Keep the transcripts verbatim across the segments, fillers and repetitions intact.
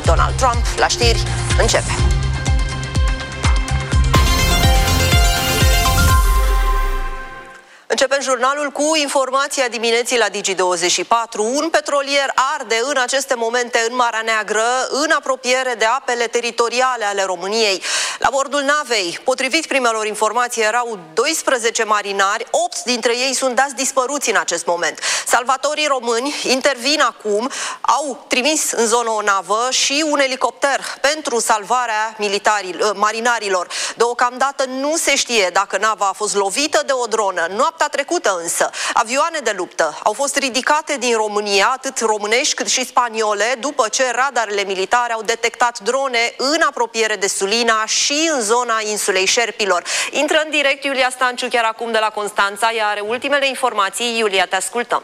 lui Donald Trump. La știri, începe! Începem jurnalul cu informația dimineții la Digi douăzeci și patru. Un petrolier arde în aceste momente în Marea Neagră, în apropiere de apele teritoriale ale României. La bordul navei, potrivit primelor informații, erau doisprezece marinari, opt dintre ei sunt dați dispăruți în acest moment. Salvatorii români intervin acum, au trimis în zonă o navă și un elicopter pentru salvarea militarilor, marinarilor. Deocamdată nu se știe dacă nava a fost lovită de o dronă. Noaptea trecută însă, avioane de luptă au fost ridicate din România, atât românești cât și spaniole, după ce radarele militare au detectat drone în apropiere de Sulina și în zona insulei Șerpilor. Intră în direct Iulia Stanciu chiar acum de la Constanța, ea are ultimele informații. Iulia, te ascultăm.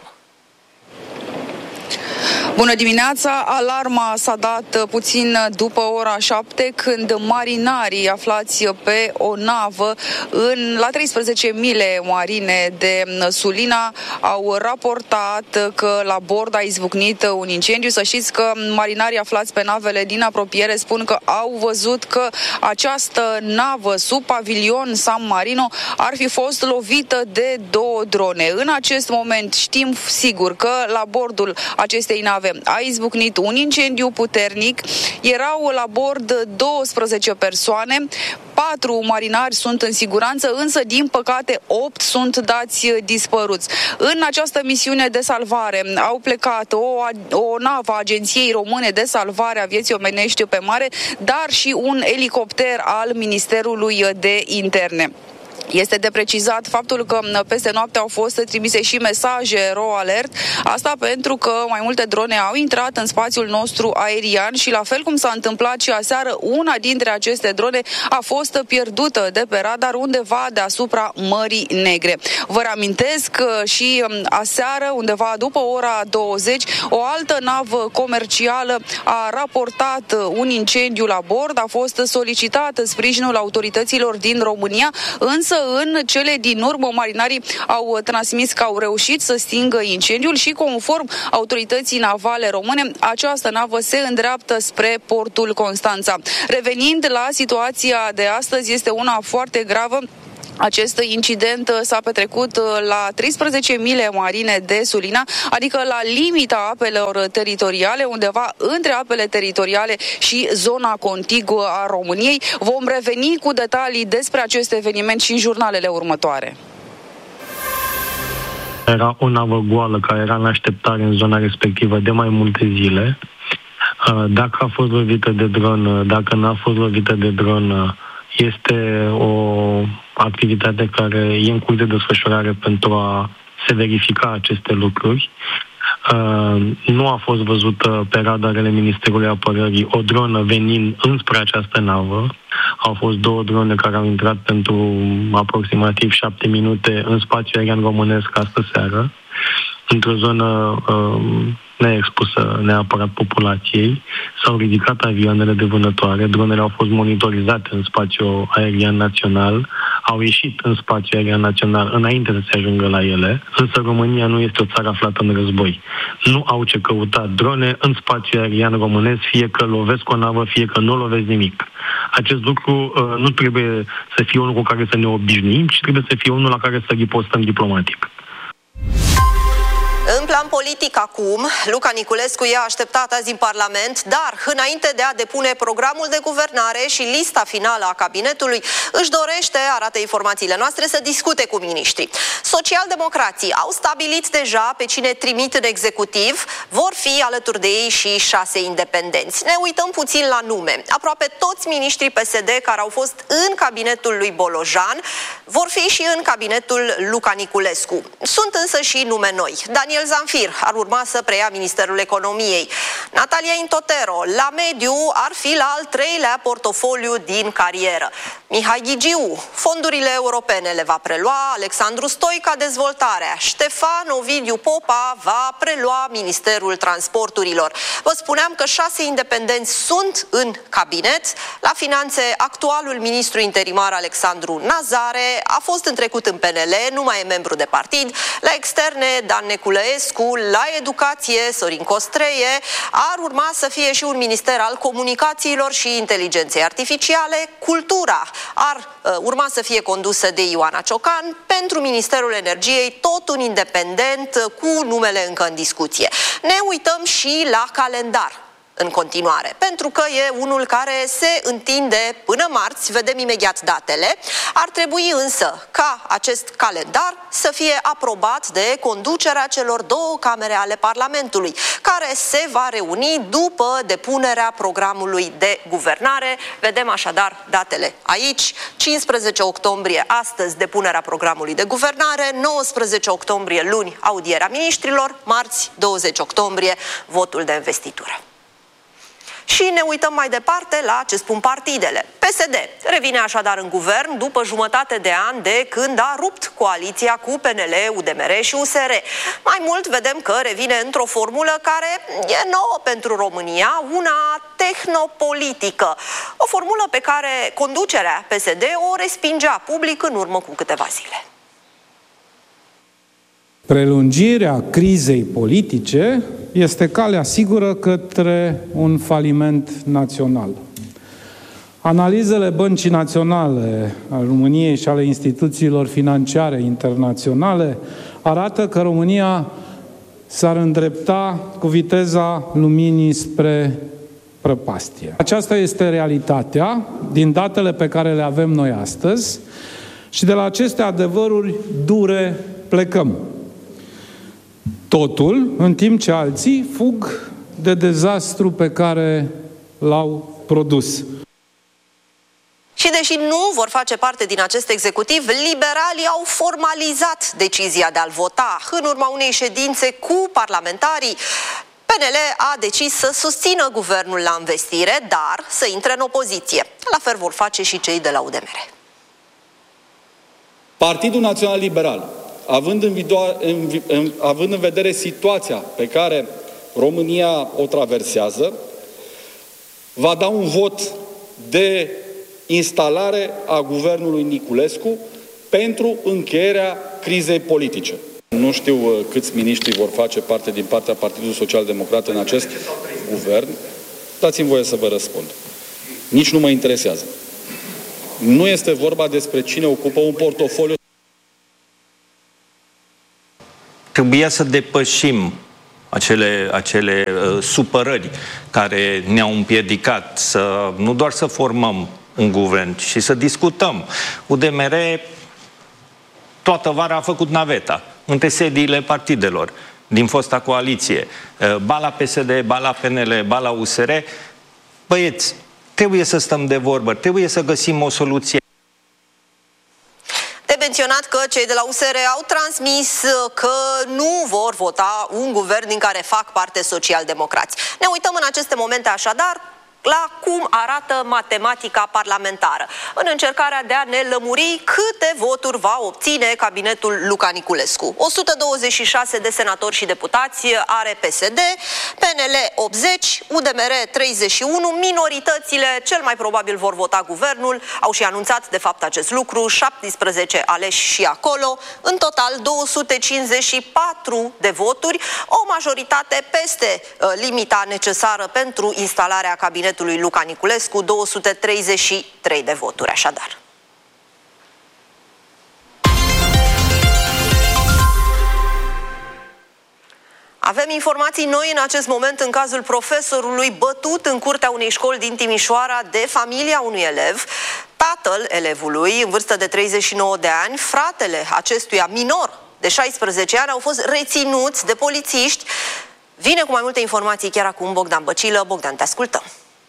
Bună dimineața! Alarma s-a dat puțin după ora șapte, când marinarii aflați pe o navă în, la treisprezece mile marine de Sulina au raportat că la bord a izbucnit un incendiu. Să știți că marinarii aflați pe navele din apropiere spun că au văzut că această navă sub pavilion San Marino ar fi fost lovită de două drone. În acest moment știm sigur că la bordul acestei nave a izbucnit un incendiu puternic. Erau la bord douăsprezece persoane, patru marinari sunt în siguranță, însă din păcate opt sunt dați dispăruți. În această misiune de salvare au plecat o, o navă a Agenției Române de Salvare a Vieții Omenești pe mare, dar și un elicopter al Ministerului de Interne. Este de precizat faptul că peste noapte au fost trimise și mesaje ro alert, asta pentru că mai multe drone au intrat în spațiul nostru aerian și la fel cum s-a întâmplat și aseară, una dintre aceste drone a fost pierdută de pe radar undeva deasupra Mării Negre. Vă reamintesc că și aseară, undeva după ora douăzeci, o altă navă comercială a raportat un incendiu la bord, a fost solicitat sprijinul autorităților din România, însă în cele din urmă marinarii au transmis că au reușit să stingă incendiul și conform autorității navale române, această navă se îndreaptă spre portul Constanța. Revenind la situația de astăzi, este una foarte gravă. Acest incident s-a petrecut la treisprezece mile marine de Sulina, adică la limita apelor teritoriale, undeva între apele teritoriale și zona contiguă a României. Vom reveni cu detalii despre acest eveniment și în jurnalele următoare. Era o navă goală care era în așteptare în zona respectivă de mai multe zile. Dacă a fost lovită de dron, dacă n-a fost lovită de dron, este o activitate care e în curs de desfășurare pentru a se verifica aceste lucruri. Uh, nu a fost văzută pe radarele Ministerului Apărării o dronă venind înspre această navă. Au fost două drone care au intrat pentru aproximativ șapte minute în spațiul aerian românesc astă seară, într-o zonă uh, neexpusă neapărat populației. S-au ridicat avioanele de vânătoare, dronele au fost monitorizate în spațiul aerian național, au ieșit în spațiul aerian național înainte să se ajungă la ele, însă România nu este o țară aflată în război. Nu au ce căuta drone în spațiul aerian românesc, fie că lovesc o navă, fie că nu lovesc nimic. Acest lucru uh, nu trebuie să fie unul cu care să ne obișnuim, ci trebuie să fie unul la care să ripostăm diplomatic. În plan politic acum, Luca Niculescu e așteptat azi în Parlament, dar înainte de a depune programul de guvernare și lista finală a cabinetului, își dorește, arată informațiile noastre, să discute cu miniștrii. Socialdemocrații au stabilit deja pe cine trimit în executiv, vor fi alături de ei și șase independenți. Ne uităm puțin la nume. Aproape toți miniștrii P S D care au fost în cabinetul lui Bolojan vor fi și în cabinetul Luca Niculescu. Sunt însă și nume noi. Daniel Zamfir ar urma să preia Ministerul Economiei. Natalia Intotero, la mediu, ar fi la al treilea portofoliu din carieră. Mihai Ghigiu, fondurile europene le va prelua, Alexandru Stoica, dezvoltarea. Ștefan Ovidiu Popa va prelua Ministerul Transporturilor. Vă spuneam că șase independenți sunt în cabinet. La finanțe, actualul ministru interimar Alexandru Nazare a fost în trecut în P N L, nu mai e membru de partid. La externe, Dan Neculescu Ionescu, la educație Sorin Costreie, ar urma să fie și un minister al comunicațiilor și inteligenței artificiale. Cultura ar uh, urma să fie condusă de Ioana Ciocan, pentru Ministerul Energiei tot un independent uh, cu numele încă în discuție. Ne uităm și la calendar în continuare, pentru că e unul care se întinde până marți, vedem imediat datele. Ar trebui însă ca acest calendar să fie aprobat de conducerea celor două camere ale Parlamentului, care se va reuni după depunerea programului de guvernare. Vedem așadar datele aici: cincisprezece octombrie, astăzi, depunerea programului de guvernare, nouăsprezece octombrie, luni, audierea miniștrilor, marți, douăzeci octombrie, votul de investitură. Și ne uităm mai departe la ce spun partidele. P S D revine așadar în guvern după jumătate de an de când a rupt coaliția cu P N L, U D M R și U S R. Mai mult vedem că revine într-o formulă care e nouă pentru România, una tehnopolitică. O formulă pe care conducerea P S D o respingea public în urmă cu câteva zile. Prelungirea crizei politice este calea sigură către un faliment național. Analizele Băncii Naționale a României și ale instituțiilor financiare internaționale arată că România s-ar îndrepta cu viteza luminii spre prăpastie. Aceasta este realitatea din datele pe care le avem noi astăzi și de la aceste adevăruri dure plecăm. Totul, în timp ce alții fug de dezastru pe care l-au produs. Și deși nu vor face parte din acest executiv, liberalii au formalizat decizia de a-l vota. În urma unei ședințe cu parlamentarii, P N L a decis să susțină guvernul la învestire, dar să intre în opoziție. La fel vor face și cei de la U D M R. Partidul Național Liberal, Având în, în, în, având în vedere situația pe care România o traversează, va da un vot de instalare a guvernului Niculescu pentru încheierea crizei politice. Nu știu câți miniștri vor face parte din partea Partidului Social Democrat în acest guvern. Dați-mi voie să vă răspund. Nici nu mă interesează. Nu este vorba despre cine ocupă un portofoliu. Trebuia să depășim acele, acele uh, supărări care ne-au împiedicat să nu doar să formăm un guvern, ci să discutăm. U D M R toată vara a făcut naveta între sediile partidelor din fosta coaliție. Uh, ba la P S D, ba la P N L, ba la U S R. Băieți, trebuie să stăm de vorbă, trebuie să găsim o soluție. De menționat că cei de la U S R au transmis că nu vor vota un guvern din care fac parte socialdemocrați. Ne uităm în aceste momente așadar la cum arată matematica parlamentară, în încercarea de a ne lămuri câte voturi va obține cabinetul Luca Niculescu. o sută douăzeci și șase de senatori și deputați are P S D, P N L optzeci, U D M R treizeci și unu, minoritățile cel mai probabil vor vota guvernul, au și anunțat de fapt acest lucru, șaptesprezece aleși și acolo, în total două sute cincizeci și patru de voturi, o majoritate peste uh, limita necesară pentru instalarea cabinetului lui Luca Niculescu, două sute treizeci și trei de voturi, așadar. Avem informații noi în acest moment în cazul profesorului bătut în curtea unei școli din Timișoara de familia unui elev. Tatăl elevului, în vârstă de treizeci și nouă de ani, fratele acestuia minor de șaisprezece ani, au fost reținuți de polițiști. Vine cu mai multe informații chiar acum Bogdan Băcilă. Bogdan, te ascultăm.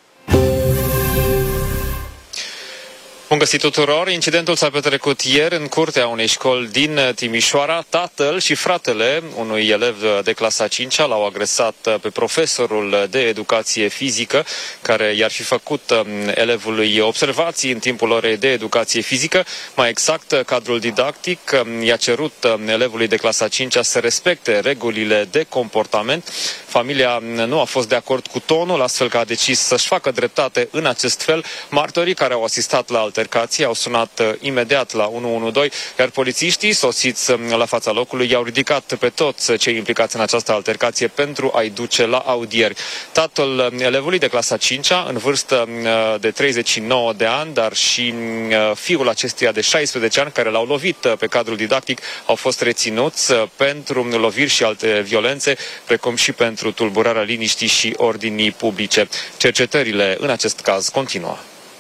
Bun găsit tuturor! Incidentul s-a petrecut ieri în curtea unei școli din Timișoara. Tatăl și fratele unui elev de clasa a cincea l-au agresat pe profesorul de educație fizică, care i-ar fi făcut elevului observații în timpul orei de educație fizică. Mai exact, cadrul didactic i-a cerut elevului de clasa a cincea să respecte regulile de comportament. Familia nu a fost de acord cu tonul, astfel că a decis să-și facă dreptate în acest fel. Martorii care au asistat la alte altercație, au sunat imediat la unu unu doi, iar polițiștii sosiți la fața locului i-au ridicat pe toți cei implicați în această altercație pentru a-i duce la audieri. Tatăl elevului de clasa a cincea, în vârstă de treizeci și nouă de ani, dar și fiul acestuia de șaisprezece ani, care l-au lovit pe cadrul didactic, au fost reținuți pentru loviri și alte violențe, precum și pentru tulburarea liniștii și ordinii publice. Cercetările în acest caz continuă.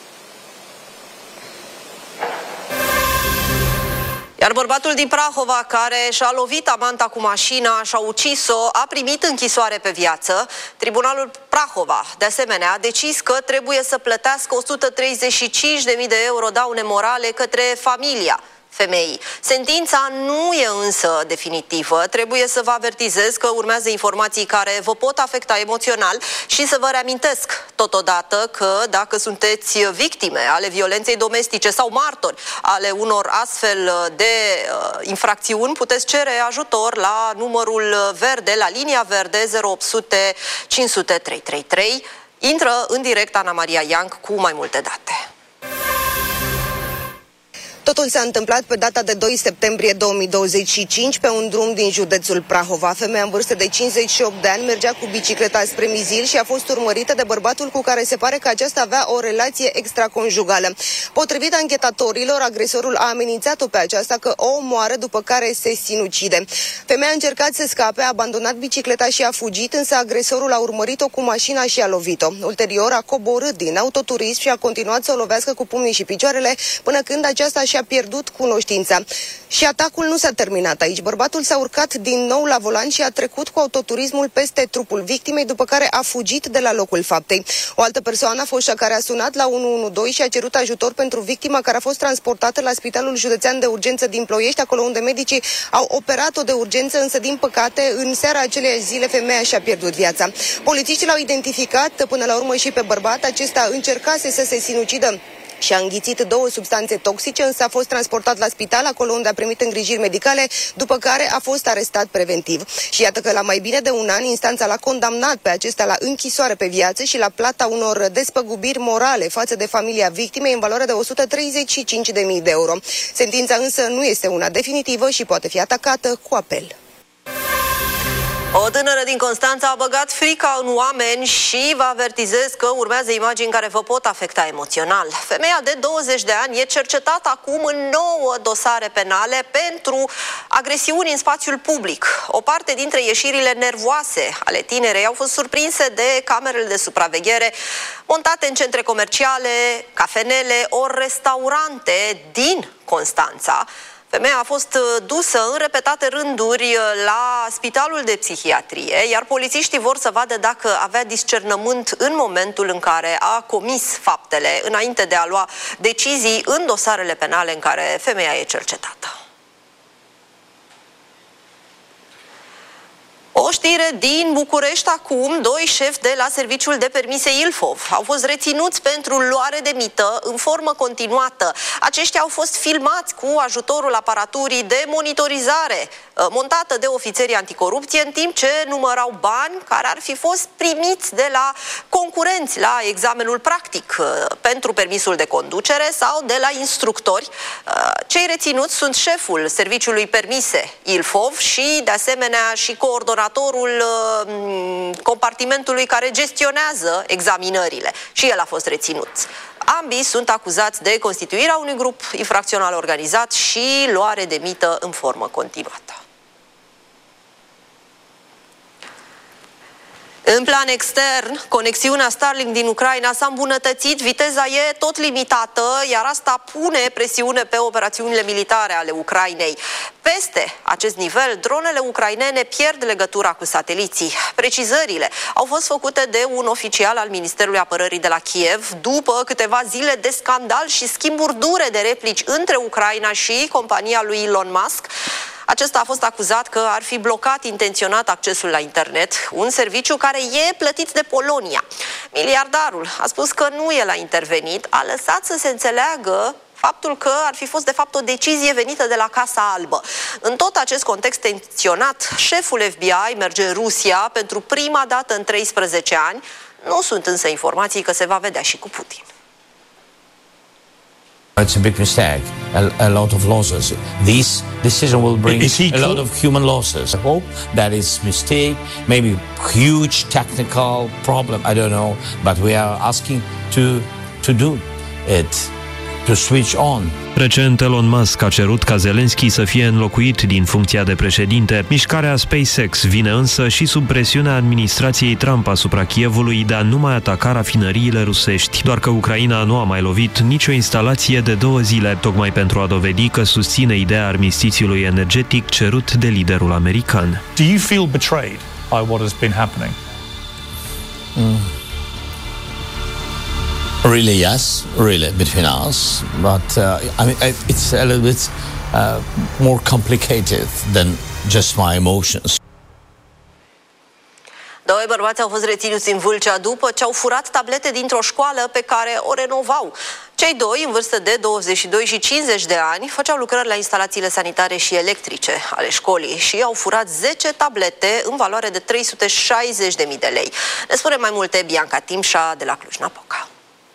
Iar bărbatul din Prahova, care și-a lovit amanta cu mașina și a ucis-o, a primit închisoare pe viață. Tribunalul Prahova, de asemenea, a decis că trebuie să plătească o sută treizeci și cinci de mii de euro daune morale către familia femeii. Sentința nu e însă definitivă. Trebuie să vă avertizez că urmează informații care vă pot afecta emoțional și să vă reamintesc totodată că dacă sunteți victime ale violenței domestice sau martori ale unor astfel de uh, infracțiuni, puteți cere ajutor la numărul verde, la linia verde zero opt sute cinci sute trei trei trei. Intră în direct Ana Maria Ianc cu mai multe date. Totul s-a întâmplat pe data de doi septembrie două mii douăzeci și cinci pe un drum din județul Prahova. Femeia în vârstă de cincizeci și opt de ani mergea cu bicicleta spre Mizil și a fost urmărită de bărbatul cu care se pare că aceasta avea o relație extraconjugală. Potrivit anchetatorilor, agresorul a amenințat-o pe aceasta că o omoară, după care se sinucide. Femeia a încercat să scape, a abandonat bicicleta și a fugit, însă agresorul a urmărit-o cu mașina și a lovit-o. Ulterior a coborât din autoturism și a continuat să o lovească cu pumnii și picioarele până când aceasta și a pierdut cunoștința. Și atacul nu s-a terminat aici. Bărbatul s-a urcat din nou la volan și a trecut cu autoturismul peste trupul victimei, după care a fugit de la locul faptei. O altă persoană a fost cea care a sunat la unu unu doi și a cerut ajutor pentru victima, care a fost transportată la Spitalul Județean de Urgență din Ploiești, acolo unde medicii au operat-o de urgență, însă din păcate în seara aceleiași zile femeia și-a pierdut viața. Polițiștii l-au identificat până la urmă și pe bărbat. Acesta încercase să se sinucidă și a înghițit două substanțe toxice, însă a fost transportat la spital, acolo unde a primit îngrijiri medicale, după care a fost arestat preventiv. Și iată că la mai bine de un an, instanța l-a condamnat pe acesta la închisoare pe viață și la plata unor despăgubiri morale față de familia victimei în valoare de o sută treizeci și cinci de mii de euro. Sentința însă nu este una definitivă și poate fi atacată cu apel. O tânără din Constanța a băgat frica în oameni și vă avertizez că urmează imagini care vă pot afecta emoțional. Femeia de douăzeci de ani e cercetată acum în nouă dosare penale pentru agresiuni în spațiul public. O parte dintre ieșirile nervoase ale tinerei au fost surprinse de camerele de supraveghere montate în centre comerciale, cafenele ori restaurante din Constanța. Femeia a fost dusă în repetate rânduri la spitalul de psihiatrie, iar polițiștii vor să vadă dacă avea discernământ în momentul în care a comis faptele, înainte de a lua decizii în dosarele penale în care femeia e cercetată. O știre din București acum. Doi șefi de la Serviciul de Permise Ilfov au fost reținuți pentru luare de mită în formă continuată. Aceștia au fost filmați cu ajutorul aparaturii de monitorizare montată de ofițerii anticorupție, în timp ce numărau bani care ar fi fost primiți de la concurenți la examenul practic pentru permisul de conducere sau de la instructori. Cei reținuți sunt șeful Serviciului Permise Ilfov și, de asemenea, și coordonatorul compartimentului care gestionează examinările. Și el a fost reținut. Ambii sunt acuzați de constituirea unui grup infracțional organizat și luare de mită în formă continuată. În plan extern, conexiunea Starlink din Ucraina s-a îmbunătățit, viteza e tot limitată, iar asta pune presiune pe operațiunile militare ale Ucrainei. Peste acest nivel, dronele ucrainene pierd legătura cu sateliții. Precizările au fost făcute de un oficial al Ministerului Apărării de la Kiev după câteva zile de scandal și schimburi dure de replici între Ucraina și compania lui Elon Musk. Acesta a fost acuzat că ar fi blocat intenționat accesul la internet, un serviciu care e plătit de Polonia. Miliardarul a spus că nu el a intervenit, a lăsat să se înțeleagă faptul că ar fi fost de fapt o decizie venită de la Casa Albă. În tot acest context tensionat, șeful F B I merge în Rusia pentru prima dată în treisprezece ani. Nu sunt însă informații că se va vedea și cu Putin. It's a big mistake, a, a lot of losses. This decision will bring a lot of human losses. I hope that is mistake, maybe huge technical problem, I don't know, but we are asking to, to do it, to switch on. Recent, Elon Musk a cerut ca Zelensky să fie înlocuit din funcția de președinte. Mișcarea SpaceX vine însă și sub presiunea administrației Trump asupra Kievului de a nu mai ataca rafinăriile rusești. Doar că Ucraina nu a mai lovit nicio instalație de două zile, tocmai pentru a dovedi că susține ideea armistițiului energetic cerut de liderul american. Do you feel betrayed by what has been happening? Mm. Really, yes, really, between us. But uh, I mean, it's a little bit uh, more complicated than just my emotions. Doi bărbați au fost reținuți în Vâlcea după ce au furat tablete dintr-o școală pe care o renovau. Cei doi, în vârstă de douăzeci și doi și cincizeci de ani, făceau lucrări la instalațiile sanitare și electrice ale școlii și au furat zece tablete în valoare de trei sute șaizeci de mii de lei. Ne spune mai multe Bianca Timșa de la Cluj-Napoca.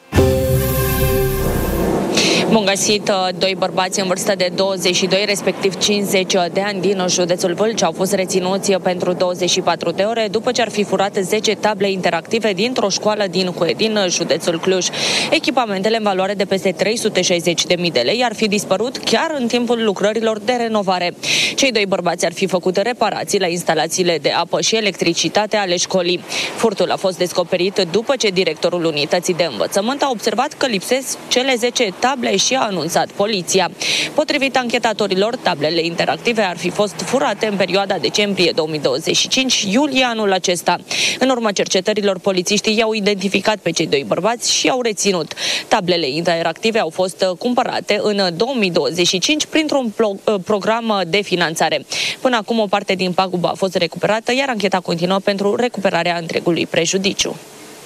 Bun găsit, doi bărbați în vârstă de douăzeci și doi, respectiv cincizeci de ani din județul Vâlcea au fost reținuți pentru douăzeci și patru de ore după ce ar fi furat zece table interactive dintr-o școală din Huedin, județul Cluj. Echipamentele în valoare de peste trei sute șaizeci de mii de lei ar fi dispărut chiar în timpul lucrărilor de renovare. Cei doi bărbați ar fi făcut reparații la instalațiile de apă și electricitate ale școlii. Furtul a fost descoperit după ce directorul unității de învățământ a observat că lipsesc cele zece table și a anunțat poliția. Potrivit anchetatorilor, tablele interactive ar fi fost furate în perioada decembrie două mii douăzeci și cinci-iulie anul acesta. În urma cercetărilor, polițiștii i-au identificat pe cei doi bărbați și i-au reținut. Tablele interactive au fost cumpărate în două mii douăzeci și cinci printr-un program de finanțare. Până acum o parte din pagubă a fost recuperată, iar ancheta continuă pentru recuperarea întregului prejudiciu.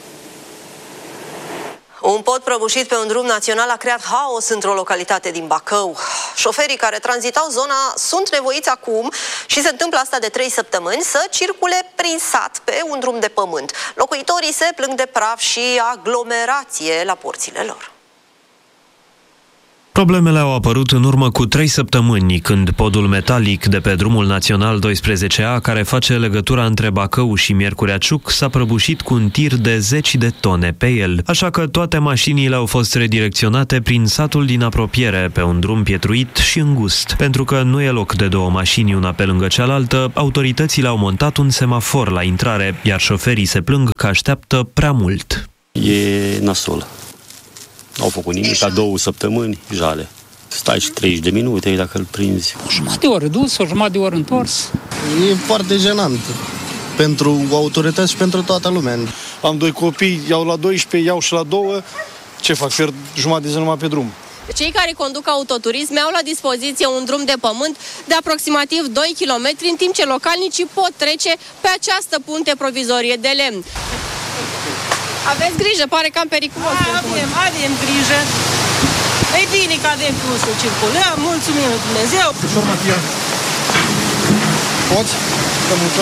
Un pod prăbușit pe un drum național a creat haos într-o localitate din Bacău. Șoferii care tranzitau zona sunt nevoiți acum, și se întâmplă asta de trei săptămâni, să circule prin sat pe un drum de pământ. Locuitorii se plâng de praf și aglomerație la porțile lor. Problemele au apărut în urmă cu trei săptămâni, când podul metalic de pe drumul național doisprezece A, care face legătura între Bacău și Miercurea Ciuc, s-a prăbușit cu un tir de zeci de tone pe el. Așa că toate mașinile au fost redirecționate prin satul din apropiere, pe un drum pietruit și îngust. Pentru că nu e loc de două mașini una pe lângă cealaltă, autoritățile au montat un semafor la intrare, iar șoferii se plâng că așteaptă prea mult. E nasol. N-au făcut nimic, ca două săptămâni, jale. Stai și treizeci de minute dacă îl prinzi. O jumătate de oră dus, o jumătate de oră întors. E foarte jenant pentru autorități și pentru toată lumea. Am doi copii, iau la doisprezece, iau și la două. Ce fac? Fer jumătate de zi numai pe drum. Cei care conduc autoturisme au la dispoziție un drum de pământ de aproximativ doi kilometri, în timp ce localnicii pot trece pe această punte provizorie de lemn. Aveți grijă, pare cam periculos. Avem, avem grijă. E bine că avem cum să circulăm, mulțumim lui Dumnezeu. Ușor, Matia. Poți? Cămuță?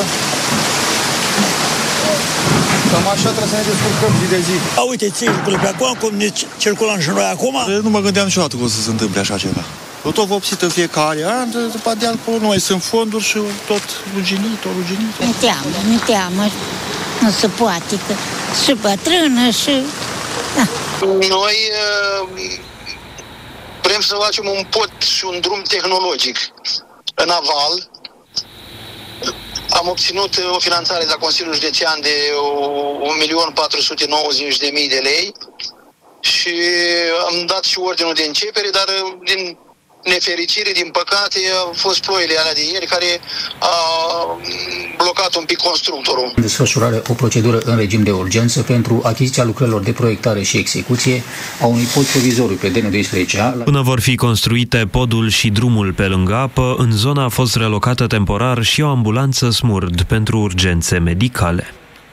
Cam așa trebuie să ne descurcăm zi de zi. A, uite, circulă pe acum, cum ne circulăm și noi acum. Nu mă gândeam niciodată că o să se întâmple așa ceva. Eu tot vopsit în fiecare an, după de acolo nu mai sunt fonduri și tot ruginit, tot ruginit. Nu teamă, nu teamă. Nu se poate, că și bătrână și... Da. Noi uh, vrem să facem un pod și un drum tehnologic în aval. Am obținut o finanțare de la Consiliul Județean de un milion patru sute nouăzeci de mii de lei și am dat și ordinul de începere, dar din nefericire, din păcate, au fost ploile alea de ieri care a blocat un pic constructorul. Desfășurare o procedură în regim de urgență pentru achiziția lucrărilor de proiectare și execuție a unui pod provizoriu pe D N doisprezece A. Până vor fi construite podul și drumul pe lângă apă, în zona a fost relocată temporar și o ambulanță Smurd pentru urgențe medicale.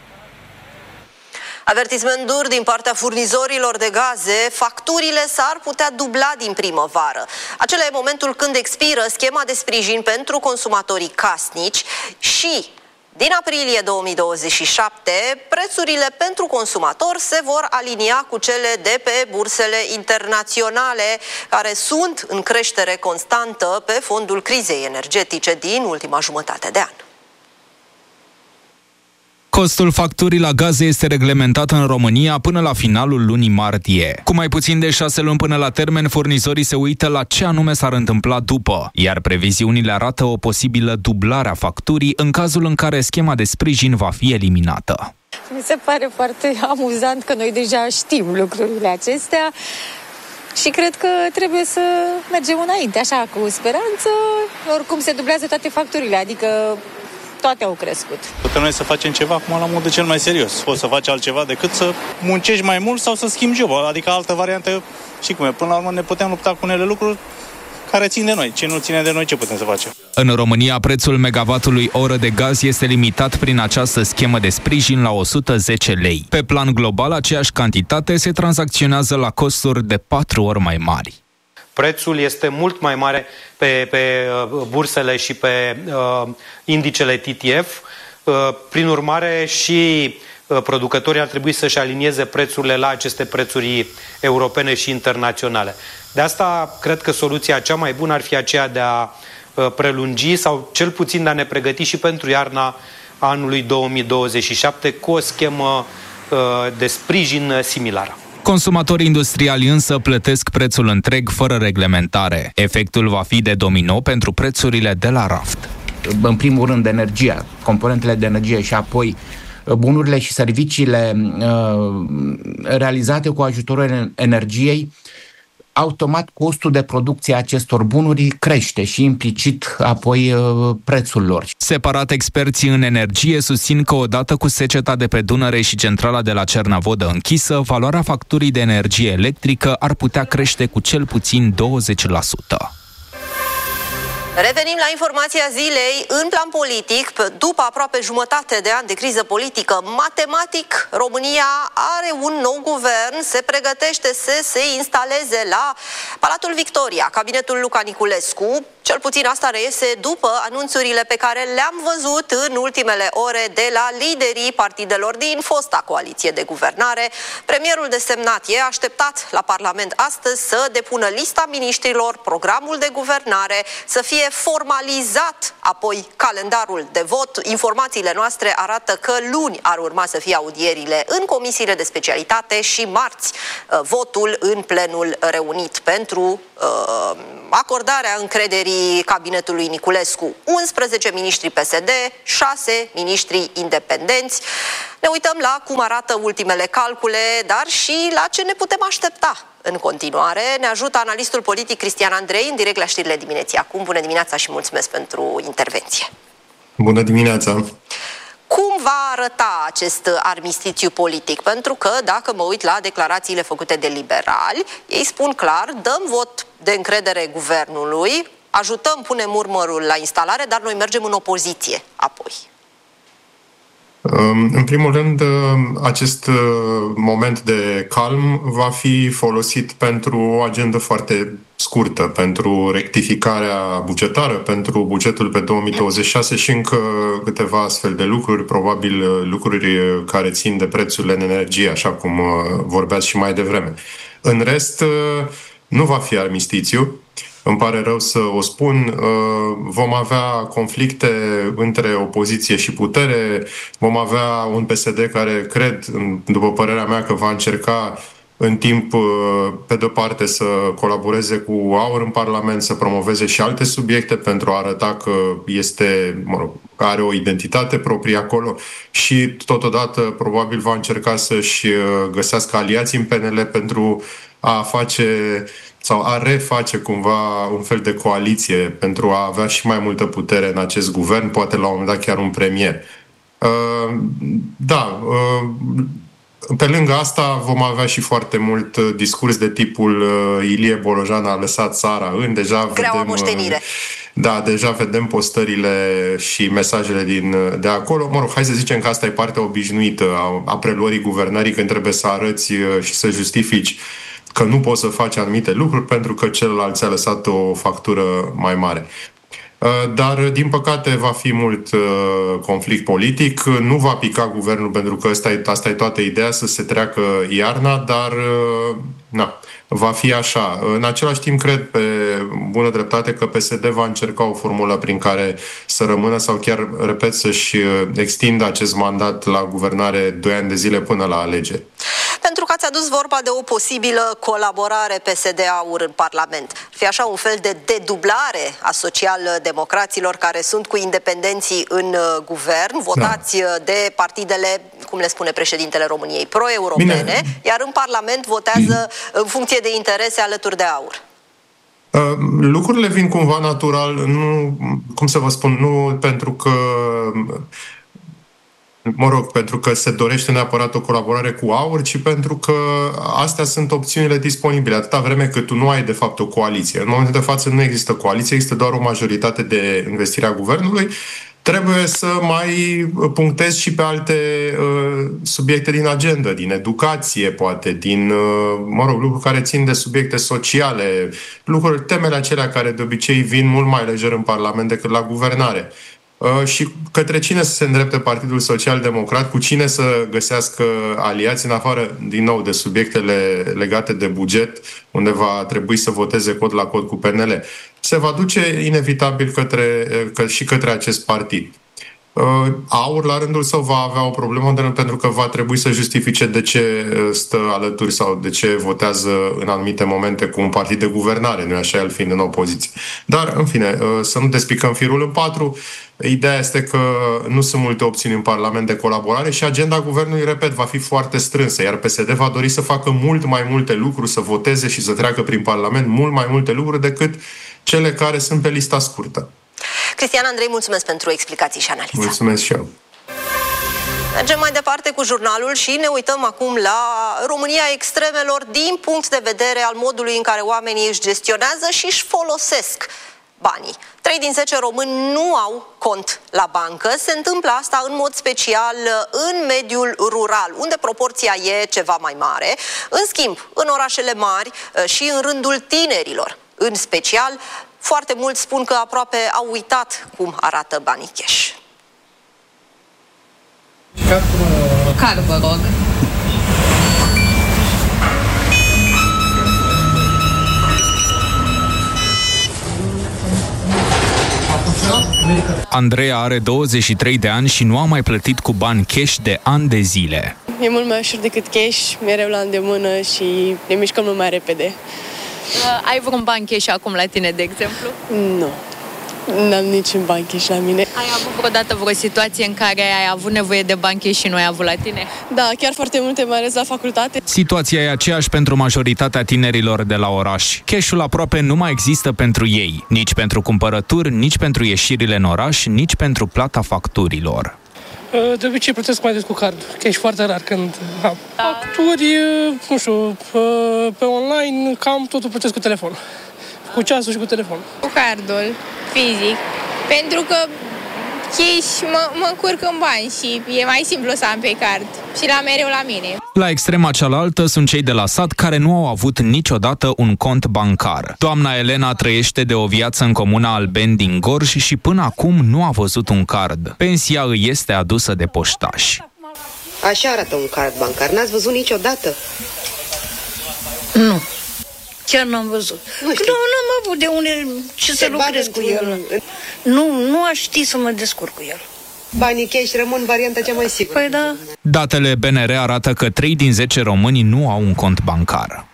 Avertisment dur din partea furnizorilor de gaze, facturile s-ar putea dubla din primăvară. Acela e momentul când expiră schema de sprijin pentru consumatorii casnici și Din aprilie două mii douăzeci și șapte, prețurile pentru consumator se vor alinia cu cele de pe bursele internaționale, care sunt în creștere constantă pe fondul crizei energetice din ultima jumătate de an. Costul facturii la gaze este reglementat în România până la finalul lunii martie. Cu mai puțin de șase luni până la termen, furnizorii se uită la ce anume s-ar întâmpla după, iar previziunile arată o posibilă dublare a facturii în cazul în care schema de sprijin va fi eliminată. Mi se pare foarte amuzant că noi deja știm lucrurile acestea și cred că trebuie să mergem înainte, așa, cu speranță. Oricum se dublează toate facturile, adică toate au crescut. Putem noi să facem ceva acum la modul cel mai serios. Poți să faci altceva decât să muncești mai mult sau să schimbi jobul. Adică altă variantă, și cum e, până la urmă ne putem lupta cu unele lucruri care țin de noi. Ce nu ține de noi, ce putem să facem? În România, prețul megawattului oră de gaz este limitat prin această schemă de sprijin la o sută zece lei. Pe plan global, aceeași cantitate se tranzacționează la costuri de patru ori mai mari. Prețul este mult mai mare pe, pe bursele și pe uh, indicele T T F. Uh, prin urmare, și uh, producătorii ar trebui să-și alinieze prețurile la aceste prețuri europene și internaționale. De asta, cred că soluția cea mai bună ar fi aceea de a uh, prelungi sau cel puțin de a ne pregăti și pentru iarna anului două mii douăzeci și șapte cu o schemă uh, de sprijin similară. Consumatorii industriali însă plătesc prețul întreg fără reglementare. Efectul va fi de domino pentru prețurile de la raft. În primul rând energia, componentele de energie și apoi bunurile și serviciile uh, realizate cu ajutorul energiei, automat costul de producție a acestor bunuri crește și implicit apoi uh, prețul lor. Separat, experții în energie susțin că odată cu seceta de pe Dunăre și centrala de la Cernavodă închisă, valoarea facturii de energie electrică ar putea crește cu cel puțin douăzeci la sută. Revenim la informația zilei. În plan politic, după aproape jumătate de ani de criză politică, matematic, România are un nou guvern, se pregătește să se instaleze la Palatul Victoria, cabinetul Luca Niculescu. Cel puțin asta reiese după anunțurile pe care le-am văzut în ultimele ore de la liderii partidelor din fosta coaliție de guvernare. Premierul desemnat e așteptat la Parlament astăzi să depună lista miniștrilor, programul de guvernare, să fie formalizat apoi calendarul de vot. Informațiile noastre arată că luni ar urma să fie audierile în comisiile de specialitate și marți votul în plenul reunit pentru uh, acordarea încrederii cabinetului Niculescu. unsprezece miniștri P S D, șase miniștri independenți. Ne uităm la cum arată ultimele calcule, dar și la ce ne putem aștepta în continuare. Ne ajută analistul politic Cristian Andrei în direct la știrile dimineții. Acum, bună dimineața și mulțumesc pentru intervenție. Bună dimineața! Cum va arăta acest armistițiu politic? Pentru că, dacă mă uit la declarațiile făcute de liberali, ei spun clar, dăm vot de încredere guvernului, ajutăm, punem urmărul la instalare, dar noi mergem în opoziție apoi. În primul rând, acest moment de calm va fi folosit pentru o agendă foarte scurtă, pentru rectificarea bugetară, pentru bugetul pe două mii douăzeci și șase și încă câteva astfel de lucruri, probabil lucruri care țin de prețurile în energie, așa cum vorbeați și mai devreme. În rest, nu va fi armistițiu. Îmi pare rău să o spun, vom avea conflicte între opoziție și putere, vom avea un P S D care cred, după părerea mea, că va încerca în timp, pe de-o parte, să colaboreze cu AUR în Parlament, să promoveze și alte subiecte pentru a arăta că este, mă rog, că are o identitate proprie acolo și, totodată, probabil va încerca să-și găsească aliații în P N L pentru a face sau a reface cumva un fel de coaliție pentru a avea și mai multă putere în acest guvern, poate la un moment dat chiar un premier. Uh, da, uh, pe lângă asta vom avea și foarte mult discurs de tipul uh, Ilie Bolojan a lăsat țara în, deja Greaua vedem... moștenire. Da, deja vedem postările și mesajele din, de acolo. Mă rog, hai să zicem că asta e partea obișnuită a, a preluării guvernării, când trebuie să arăți și să justifici că nu poți să faci anumite lucruri pentru că celălalt ți-a lăsat o factură mai mare. Dar, din păcate, va fi mult conflict politic. Nu va pica guvernul, pentru că asta e, asta e toată ideea, să se treacă iarna, dar na, va fi așa. În același timp, cred pe bună dreptate că P S D va încerca o formulă prin care să rămână sau chiar, repet, să-și extindă acest mandat la guvernare doi ani de zile până la alegeri. Pentru că ați adus vorba de o posibilă colaborare P S D-AUR în Parlament. Fi așa un fel de dedublare a social-democraților care sunt cu independenții în guvern, votați da. de partidele, cum le spune președintele României, pro-europene, Bine. iar în Parlament votează în funcție de interese alături de AUR. Lucrurile vin cumva natural, nu, cum să vă spun, nu pentru că mă rog, pentru că se dorește neapărat o colaborare cu AUR, ci pentru că astea sunt opțiunile disponibile, atâta vreme cât tu nu ai de fapt o coaliție. În momentul de față nu există coaliție, există doar o majoritate de investire a guvernului. Trebuie să mai punctezi și pe alte uh, subiecte din agenda, din educație, poate, din, uh, mă rog, lucruri care țin de subiecte sociale, lucruri, temele acelea care de obicei vin mult mai lejer în Parlament decât la guvernare. Uh, și către cine să se îndrepte Partidul Social-Democrat, cu cine să găsească aliați, în afară, din nou, de subiectele legate de buget, unde va trebui să voteze cod la cod cu P N L. Se va duce inevitabil către, că, și către acest partid. Uh, AUR, la rândul său, va avea o problemă pentru că va trebui să justifice de ce stă alături sau de ce votează în anumite momente cu un partid de guvernare, nu așa, el fiind în opoziție. Dar, în fine, uh, să nu despicăm firul în patru. Ideea este că nu sunt multe opțiuni în Parlament de colaborare și agenda guvernului, repet, va fi foarte strânsă, iar P S D va dori să facă mult mai multe lucruri, să voteze și să treacă prin Parlament mult mai multe lucruri decât cele care sunt pe lista scurtă. Cristian Andrei, mulțumesc pentru explicații și analiza. Mulțumesc și eu. Mergem mai departe cu jurnalul și ne uităm acum la România extremelor din punct de vedere al modului în care oamenii își gestionează și își folosesc banii. Trei din zece români nu au cont la bancă. Se întâmplă asta în mod special în mediul rural, unde proporția e ceva mai mare. În schimb, în orașele mari și în rândul tinerilor, în special, foarte mulți spun că aproape au uitat cum arată banii cash. Card, vă rog. Andreea are douăzeci și trei de ani și nu a mai plătit cu bani cash de ani de zile. E mult mai ușor decât cash, mereu la îndemână și ne mișcăm mult mai repede. Uh, ai vreun ban cash acum la tine, de exemplu? Nu. N-am niciun ban cash la mine. Ai avut vreodată vreo situație în care ai avut nevoie de ban cash și nu ai avut la tine? Da, chiar foarte multe, mai ales la facultate. Situația e aceeași pentru majoritatea tinerilor de la oraș. Cash-ul aproape nu mai există pentru ei, nici pentru cumpărături, nici pentru ieșirile în oraș, nici pentru plata facturilor. De obicei plătesc mai des cu card. Cash foarte rar când am. Facturi, nu știu, pe online cam totul plătesc cu telefon. Cu ceasul și cu telefon. Cu cardul, fizic. Pentru că cash mă, mă încurc în bani și e mai simplu să am pe card. Și la mereu la mine. La extrema cealaltă sunt cei de la sat care nu au avut niciodată un cont bancar. Doamna Elena trăiește de o viață în comuna Albeni din Gorj și până acum nu a văzut un card. Pensia îi este adusă de poștași. Așa arată un card bancar. N-ați văzut niciodată? Nu. Chiar n-am văzut. Nu, nu am avut de unde ce să lucrez cu el. Nu, nu aș ști să mă descurc cu el. Banii cash rămân varianta cea mai sigură. Păi da. Datele B N R arată că trei din zece români nu au un cont bancar.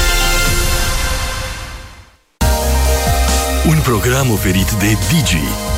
Un program oferit de Digi,